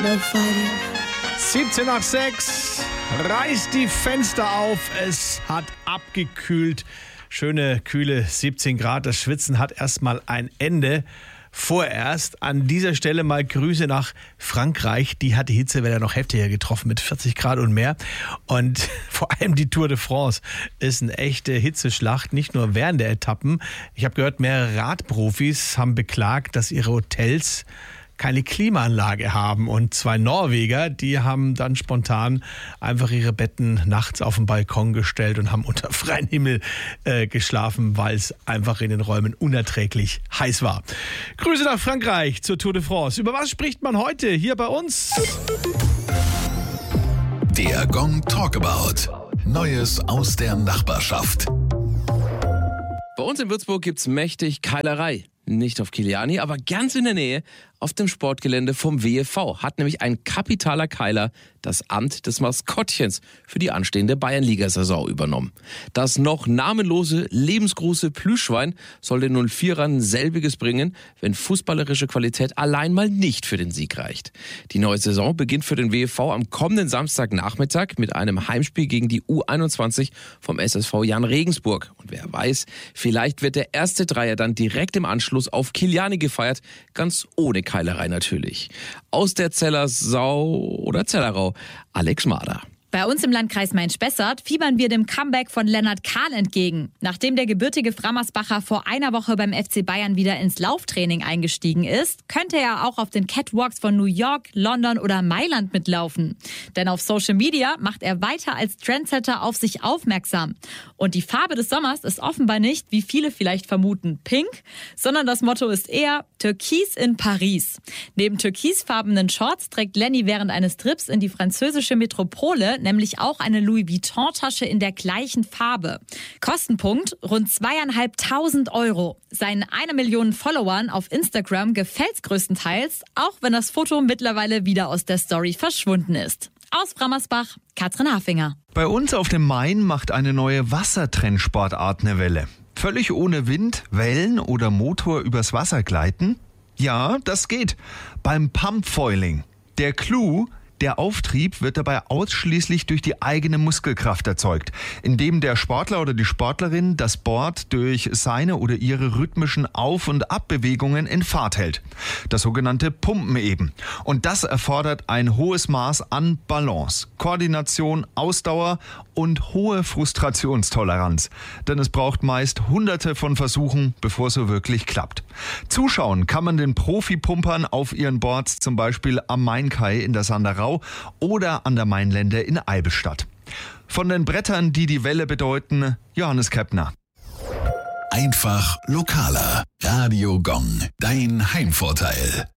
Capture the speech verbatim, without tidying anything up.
no fighting. siebzehn nach sechs, reißt die Fenster auf, es hat abgekühlt. Schöne, kühle siebzehn Grad, das Schwitzen hat erstmal ein Ende. Vorerst an dieser Stelle mal Grüße nach Frankreich. Die hat die Hitzewelle noch heftiger getroffen mit vierzig Grad und mehr. Und vor allem die Tour de France ist eine echte Hitzeschlacht, nicht nur während der Etappen. Ich habe gehört, mehrere Radprofis haben beklagt, dass ihre Hotels keine Klimaanlage haben. Und zwei Norweger, die haben dann spontan einfach ihre Betten nachts auf den Balkon gestellt und haben unter freiem Himmel äh, geschlafen, weil es einfach in den Räumen unerträglich heiß war. Grüße nach Frankreich zur Tour de France. Über was spricht man heute hier bei uns? Der Gong Talkabout. Neues aus der Nachbarschaft. Bei uns in Würzburg gibt's mächtig Keilerei. Nicht auf Kiliani, aber ganz in der Nähe auf dem Sportgelände vom W E V hat nämlich ein kapitaler Keiler das Amt des Maskottchens für die anstehende Bayernliga-Saison übernommen. Das noch namenlose, lebensgroße Plüschschwein soll den null vierern selbiges bringen, wenn fußballerische Qualität allein mal nicht für den Sieg reicht. Die neue Saison beginnt für den W E V am kommenden Samstagnachmittag mit einem Heimspiel gegen die U einundzwanzig vom S S V Jan Regensburg. Und wer weiß, vielleicht wird der erste Dreier dann direkt im Anschluss auf Kiliani gefeiert, ganz ohne Keilerei natürlich. Aus der Zellersau oder Zellerau, Alex Mader. Bei uns im Landkreis Main-Spessart fiebern wir dem Comeback von Lennart Kahl entgegen. Nachdem der gebürtige Frammersbacher vor einer Woche beim F C Bayern wieder ins Lauftraining eingestiegen ist, könnte er auch auf den Catwalks von New York, London oder Mailand mitlaufen. Denn auf Social Media macht er weiter als Trendsetter auf sich aufmerksam. Und die Farbe des Sommers ist offenbar nicht, wie viele vielleicht vermuten, pink, sondern das Motto ist eher Türkis in Paris. Neben türkisfarbenen Shorts trägt Lenny während eines Trips in die französische Metropole nämlich auch eine Louis Vuitton-Tasche in der gleichen Farbe. Kostenpunkt rund zweieinhalbtausend Euro. Seinen eine Million Followern auf Instagram gefällt's größtenteils, auch wenn das Foto mittlerweile wieder aus der Story verschwunden ist. Aus Frammersbach, Katrin Hafinger. Bei uns auf dem Main macht eine neue Wassertrennsportart eine Welle. Völlig ohne Wind, Wellen oder Motor übers Wasser gleiten? Ja, das geht. Beim Pumpfoiling. Der Clou: der Auftrieb wird dabei ausschließlich durch die eigene Muskelkraft erzeugt, indem der Sportler oder die Sportlerin das Board durch seine oder ihre rhythmischen Auf- und Abbewegungen in Fahrt hält. Das sogenannte Pumpen eben. Und das erfordert ein hohes Maß an Balance, Koordination, Ausdauer und hohe Frustrationstoleranz. Denn es braucht meist hunderte von Versuchen, bevor es so wirklich klappt. Zuschauen kann man den Profi-Pumpern auf ihren Boards zum Beispiel am Mainkai in der Sanderau oder an der Mainlände in Eibelstadt. Von den Brettern, die die Welle bedeuten, Johannes Keppner. Einfach lokaler. Radio Gong, dein Heimvorteil.